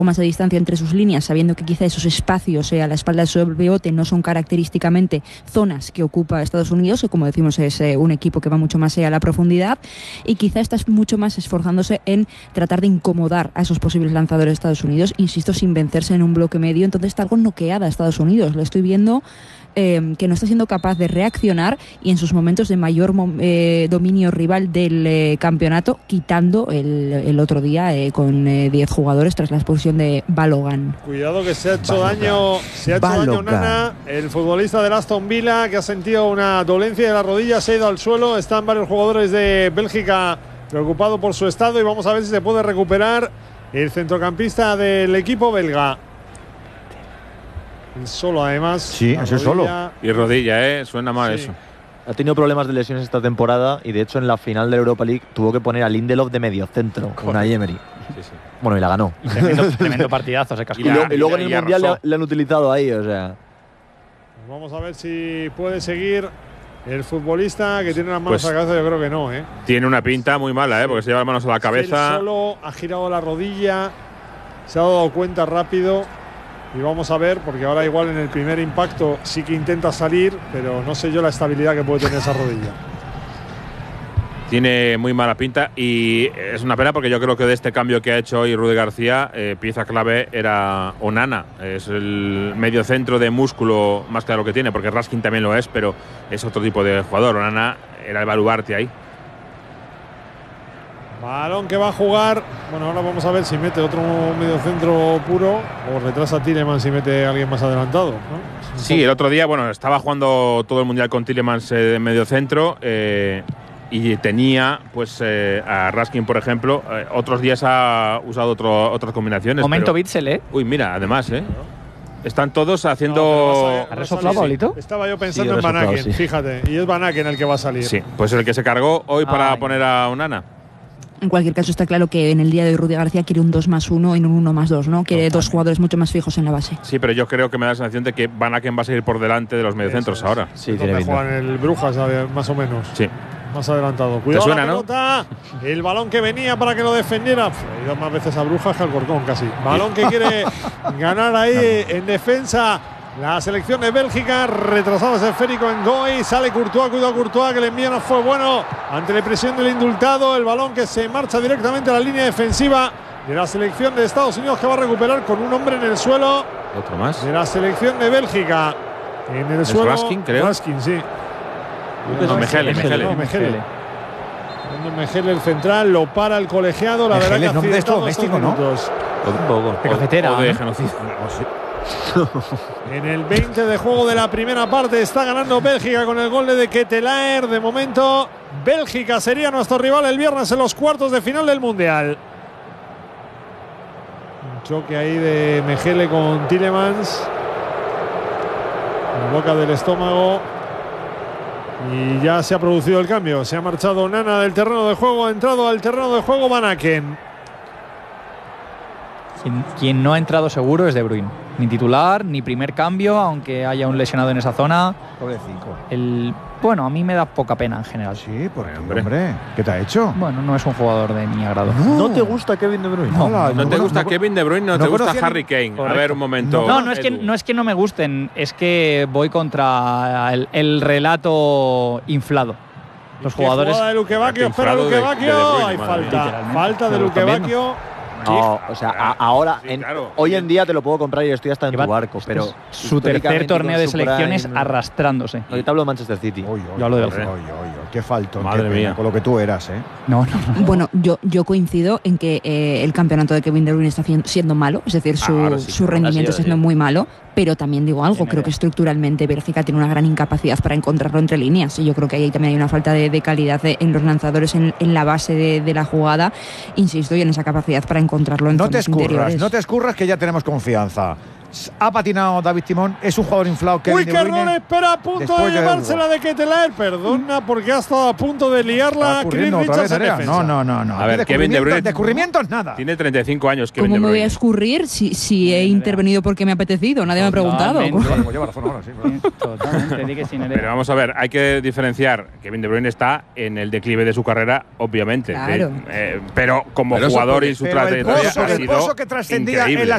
más de distancia entre sus líneas, sabiendo que quizá esos espacios a la espalda de su pivote no son característicamente zonas que ocupa Estados Unidos, que como decimos es un equipo que va mucho más a la profundidad, y quizá está mucho más esforzándose en tratar de incomodar a esos posibles lanzadores de Estados Unidos, insisto, sin vencerse en un bloque medio. Entonces está algo noqueada a Estados Unidos, lo estoy viendo que no está siendo capaz de reaccionar, y en sus momentos de mayor dominio rival del campeonato, quitando el otro día con 10 jugadores tras la expulsión de Balogan. Cuidado que se ha hecho daño Onana, el futbolista del Aston Villa, que ha sentido una dolencia de la rodilla, se ha ido al suelo. Están varios jugadores de Bélgica preocupados por su estado, y vamos a ver si se puede recuperar el centrocampista del equipo belga. Solo, además. Sí, ese solo. Y rodilla, suena mal eso. Ha tenido problemas de lesiones esta temporada, y de hecho en la final de la Europa League tuvo que poner a Lindelof de mediocentro, una Emery. Sí. Bueno, y la ganó. Tremendo partidazo se cascó. Y luego en el Mundial le han utilizado ahí, o sea. Vamos a ver si puede seguir el futbolista, que tiene las manos a la cabeza. Yo creo que no, Tiene una pinta muy mala, porque se lleva las manos a la cabeza. Él solo ha girado la rodilla, se ha dado cuenta rápido. Y vamos a ver, porque ahora igual en el primer impacto sí que intenta salir, pero no sé yo la estabilidad que puede tener esa rodilla. Tiene muy mala pinta, y es una pena porque yo creo que de este cambio que ha hecho hoy Rudi García, pieza clave era Onana. Es el medio centro de músculo más claro que tiene, porque Raskin también lo es, pero es otro tipo de jugador. Onana era el baluarte ahí. Balón que va a jugar. Bueno, ahora vamos a ver si mete otro mediocentro puro o retrasa a Tielemans si mete a alguien más adelantado, ¿no? Sí, el otro día, estaba jugando todo el mundial con Tielemans en mediocentro, y tenía a Raskin, por ejemplo. Otros días ha usado otras combinaciones. Momento Bitzel, Uy, mira, además, están todos haciendo… ¿Ha resoplado, Pablito? Estaba yo pensando en Van Aken, fíjate. Y es Van Aken el que va a salir. Sí, pues el que se cargó hoy para poner a Onana. En cualquier caso, está claro que en el día de hoy Rudi García quiere un 2+1 y no un 1+2, ¿no? Quiere dos jugadores mucho más fijos en la base. Sí, pero yo creo que me da la sensación de que Van Aken va a seguir por delante de los mediocentros ahora. Sí, tiene pinta. Juega en el Brujas, más o menos. Sí. Más adelantado. Cuidado, suena, la pelota, ¿no? El balón que venía para que lo defendiera. Ha ido más veces a Brujas que al Corcón, casi. Balón que quiere ganar ahí en defensa la selección de Bélgica. Retrasado ese esférico en Goy. Sale Courtois, cuidado Courtois, que el envío no fue bueno ante la presión del indultado. El balón que se marcha directamente a la línea defensiva de la selección de Estados Unidos, que va a recuperar con un hombre en el suelo. Otro más. De la selección de Bélgica. En el suelo. Raskin, creo. Raskin, sí. Mejele. Mejele, el central, lo para el colegiado. La verdad que es nombre de esto doméstico, ¿no? Un poco. De cafetera. O de genocidio. En el 20 de juego de la primera parte está ganando Bélgica con el gol de Ketelaer. De momento, Bélgica sería nuestro rival el viernes en los cuartos de final del Mundial. Un choque ahí de Mejele con Tielemans. En boca del estómago. Y ya se ha producido el cambio. Se ha marchado Onana del terreno de juego. Ha entrado al terreno de juego Van Aken. Quien no ha entrado seguro es De Bruyne. Ni titular, ni primer cambio, aunque haya un lesionado en esa zona. Pobrecito. Bueno, a mí me da poca pena en general. Sí, por hombre. ¿Qué te ha hecho? Bueno, no es un jugador de mi agrado. ¿No te gusta Kevin De Bruyne? No te gusta Kevin De Bruyne, no te gusta Harry Kane. Correcto. A ver, un momento. No es que no me gusten, es que voy contra el relato inflado. Los jugadores. Jugada de Luque Bacchio, espera Luque Bacchio. Hay falta de Luque Bacchio. No, o sea, ahora, hoy en día te lo puedo comprar y estoy hasta en tu barco, pero su tercer torneo de selecciones arrastrándose. No, yo te hablo de Manchester City. Yo hablo del qué faltón. Madre mía. Con lo que tú eras, No. Bueno, yo coincido en que el campeonato de Kevin De Bruyne está siendo malo, es decir, su rendimiento está siendo muy malo, pero también digo algo, creo que estructuralmente Bélgica tiene una gran incapacidad para encontrarlo entre líneas, y yo creo que ahí también hay una falta de calidad en los lanzadores en la base de la jugada, insisto, y en esa capacidad para encontrarlo en zonas interiores. No te escurras, que ya tenemos confianza. ha patinado David Timón, es un jugador inflado. Uy, que error, espera, a punto después de de llevársela de Ketelaere. Perdona, porque ha estado a punto de liarla Chris Richards en defensa. No. A ver, Kevin De Bruyne. Descubrimientos nada. Tiene 35 años, Kevin ¿Cómo De me Bruyne. voy a escurrir si he intervenido porque me ha apetecido? Nadie me ha preguntado. Totalmente. Lleva razón ahora, sí. Totalmente, di que sí, Nerea. Pero vamos a ver, hay que diferenciar. Kevin De Bruyne está en el declive de su carrera, obviamente. Claro. Pero como Pero eso jugador porque- y su Pero el trayectoria pozo, ha el sido pozo que trascendía en increíble. la